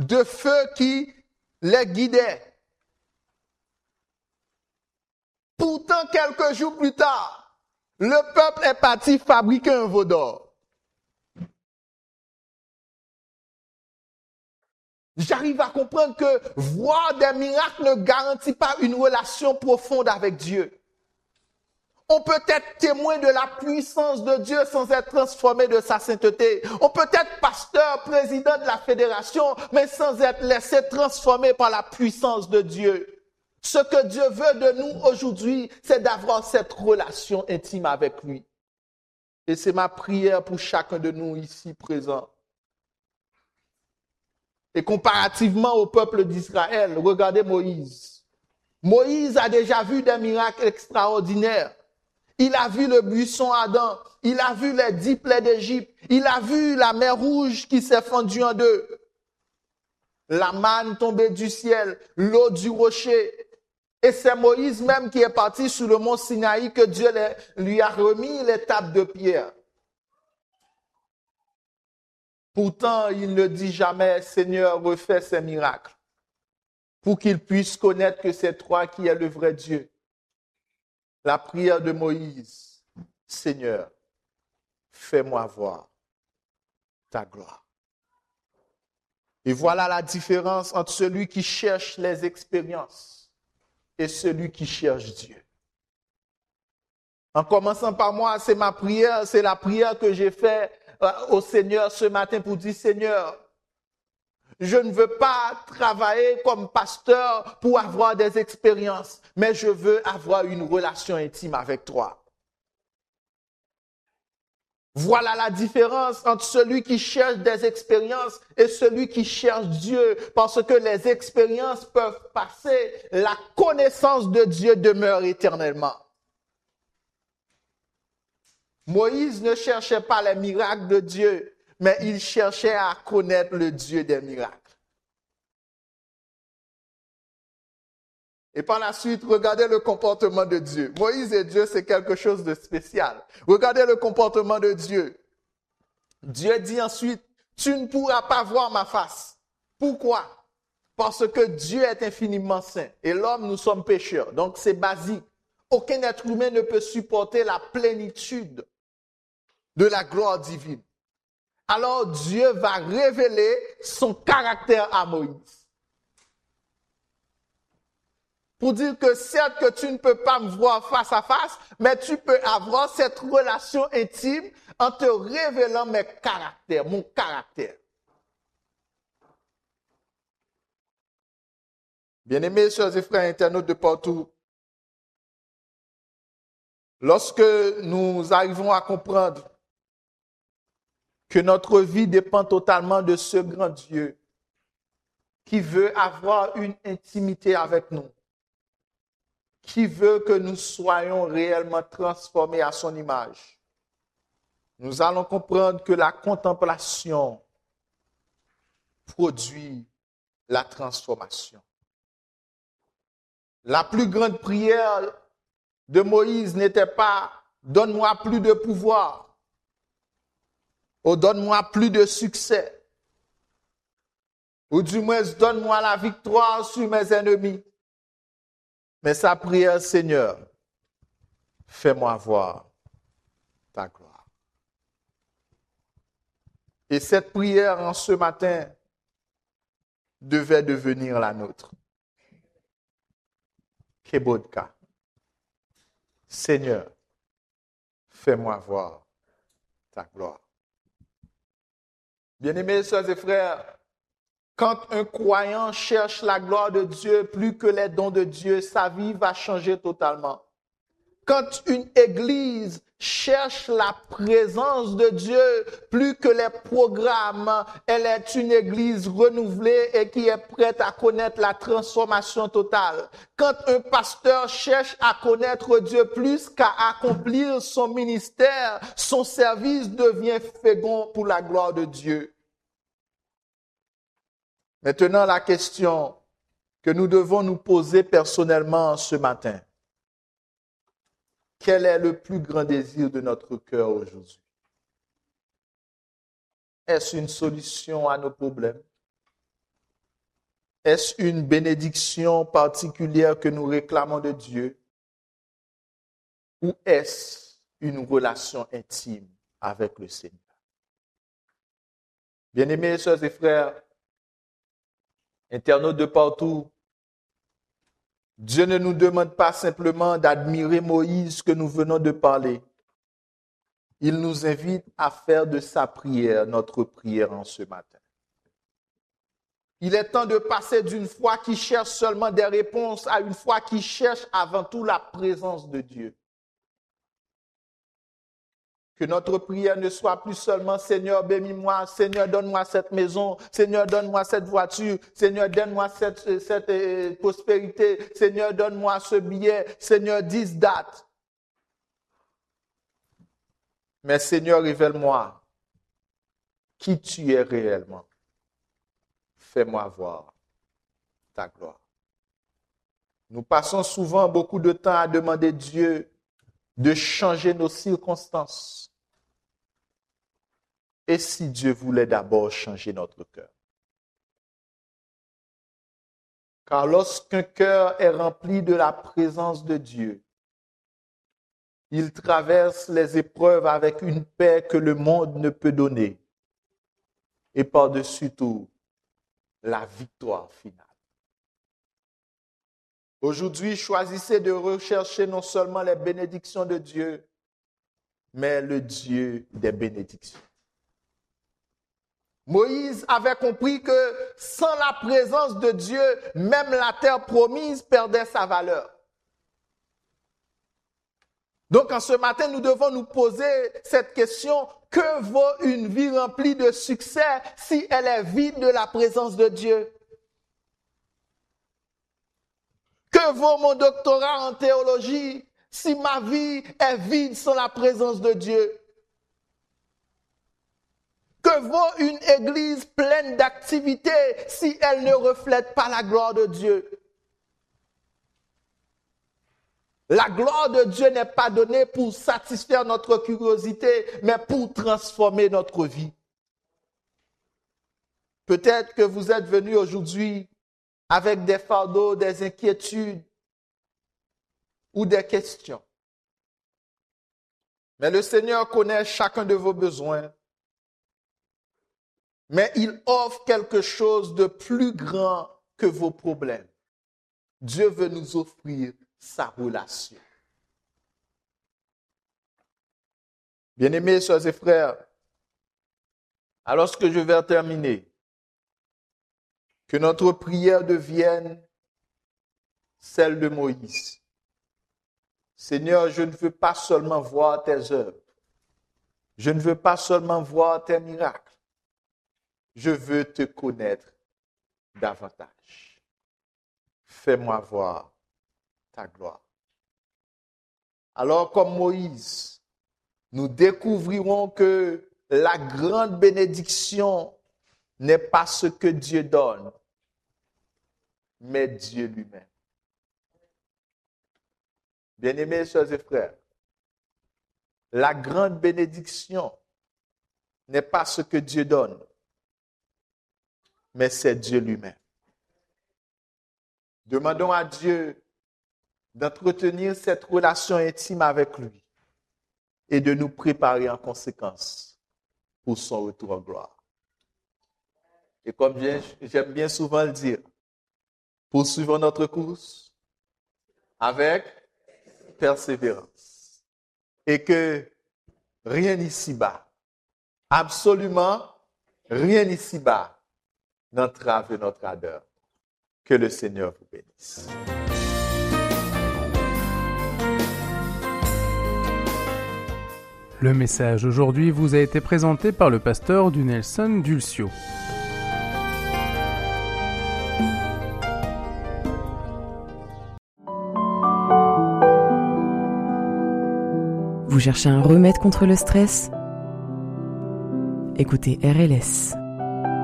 de feu qui les guidait. Pourtant, quelques jours plus tard, le peuple est parti fabriquer un veau d'or. J'arrive à comprendre que voir des miracles ne garantit pas une relation profonde avec Dieu. On peut être témoin de la puissance de Dieu sans être transformé de sa sainteté. On peut être pasteur, président de la fédération, mais sans être laissé transformer par la puissance de Dieu. Ce que Dieu veut de nous aujourd'hui, c'est d'avoir cette relation intime avec lui. Et c'est ma prière pour chacun de nous ici présents. Et comparativement au peuple d'Israël, regardez Moïse. Moïse a déjà vu des miracles extraordinaires. Il a vu le buisson ardent. Il a vu les 10 plaies d'Égypte. Il a vu la mer rouge qui s'est fendue en deux. La manne tombée du ciel, l'eau du rocher. Et c'est Moïse même qui est parti sur le mont Sinaï que Dieu lui a remis les tables de pierre. Pourtant, il ne dit jamais, Seigneur, refais ces miracles, pour qu'il puisse connaître que c'est toi qui es le vrai Dieu. La prière de Moïse, Seigneur, fais-moi voir ta gloire. Et voilà la différence entre celui qui cherche les expériences et celui qui cherche Dieu. En commençant par moi, c'est ma prière, c'est la prière que j'ai faite au Seigneur ce matin pour dire, Seigneur, je ne veux pas travailler comme pasteur pour avoir des expériences, mais je veux avoir une relation intime avec toi. Voilà la différence entre celui qui cherche des expériences et celui qui cherche Dieu, parce que les expériences peuvent passer, la connaissance de Dieu demeure éternellement. Moïse ne cherchait pas les miracles de Dieu, mais il cherchait à connaître le Dieu des miracles. Et par la suite, regardez le comportement de Dieu. Moïse et Dieu, c'est quelque chose de spécial. Regardez le comportement de Dieu. Dieu dit ensuite, tu ne pourras pas voir ma face. Pourquoi? Parce que Dieu est infiniment saint et l'homme, nous sommes pécheurs. Donc c'est basique. Aucun être humain ne peut supporter la plénitude de la gloire divine. Alors Dieu va révéler son caractère à Moïse. Pour dire que certes que tu ne peux pas me voir face à face, mais tu peux avoir cette relation intime en te révélant mes caractères, mon caractère. Bien-aimés, chers et frères internautes de partout, lorsque nous arrivons à comprendre que notre vie dépend totalement de ce grand Dieu qui veut avoir une intimité avec nous, qui veut que nous soyons réellement transformés à son image, nous allons comprendre que la contemplation produit la transformation. La plus grande prière de Moïse n'était pas « donne-moi plus de pouvoir » ou « donne-moi plus de succès » ou du moins « donne-moi la victoire sur mes ennemis ». Mais sa prière, Seigneur, fais-moi voir ta gloire. Et cette prière en ce matin devait devenir la nôtre. Kebodka. Seigneur, fais-moi voir ta gloire. Bien-aimés sœurs et frères, quand un croyant cherche la gloire de Dieu plus que les dons de Dieu, sa vie va changer totalement. Quand une église cherche la présence de Dieu plus que les programmes, elle est une église renouvelée et qui est prête à connaître la transformation totale. Quand un pasteur cherche à connaître Dieu plus qu'à accomplir son ministère, son service devient fécond pour la gloire de Dieu. Maintenant, la question que nous devons nous poser personnellement ce matin. Quel est le plus grand désir de notre cœur aujourd'hui? Est-ce une solution à nos problèmes? Est-ce une bénédiction particulière que nous réclamons de Dieu ou est-ce une relation intime avec le Seigneur? Bien-aimés, sœurs et frères, internautes de partout, Dieu ne nous demande pas simplement d'admirer Moïse que nous venons de parler. Il nous invite à faire de sa prière notre prière en ce matin. Il est temps de passer d'une foi qui cherche seulement des réponses à une foi qui cherche avant tout la présence de Dieu. Que notre prière ne soit plus seulement « Seigneur, bénis-moi, Seigneur, donne-moi cette maison, Seigneur, donne-moi cette voiture, Seigneur, donne-moi cette prospérité, Seigneur, donne-moi ce billet, Seigneur, this, that. » Mais Seigneur, révèle-moi qui tu es réellement. Fais-moi voir ta gloire. Nous passons souvent beaucoup de temps à demander Dieu de changer nos circonstances. Et si Dieu voulait d'abord changer notre cœur? Car lorsqu'un cœur est rempli de la présence de Dieu, il traverse les épreuves avec une paix que le monde ne peut donner. Et par-dessus tout, la victoire finale. Aujourd'hui, choisissez de rechercher non seulement les bénédictions de Dieu, mais le Dieu des bénédictions. Moïse avait compris que sans la présence de Dieu, même la terre promise perdait sa valeur. Donc en ce matin, nous devons nous poser cette question: que vaut une vie remplie de succès si elle est vide de la présence de Dieu? Que vaut mon doctorat en théologie si ma vie est vide sans la présence de Dieu? Que vaut une église pleine d'activités si elle ne reflète pas la gloire de Dieu? La gloire de Dieu n'est pas donnée pour satisfaire notre curiosité, mais pour transformer notre vie. Peut-être que vous êtes venus aujourd'hui avec des fardeaux, des inquiétudes ou des questions. Mais le Seigneur connaît chacun de vos besoins. Mais il offre quelque chose de plus grand que vos problèmes. Dieu veut nous offrir sa relation. Bien-aimés, sœurs et frères, alors que je vais terminer, que notre prière devienne celle de Moïse. Seigneur, je ne veux pas seulement voir tes œuvres. Je ne veux pas seulement voir tes miracles. Je veux te connaître davantage. Fais-moi voir ta gloire. Alors, comme Moïse, nous découvrirons que la grande bénédiction n'est pas ce que Dieu donne, mais Dieu lui-même. Bien-aimés, sœurs et frères, la grande bénédiction n'est pas ce que Dieu donne, mais c'est Dieu lui-même. Demandons à Dieu d'entretenir cette relation intime avec lui et de nous préparer en conséquence pour son retour en gloire. Et comme j'aime bien souvent le dire, poursuivons notre course avec persévérance. Et que rien ici-bas, absolument rien ici-bas, n'entrave notre ardeur. Que le Seigneur vous bénisse. Le message d'aujourd'hui vous a été présenté par le pasteur Nelson Dulcio. Vous cherchez un remède contre le stress ? Écoutez RLS.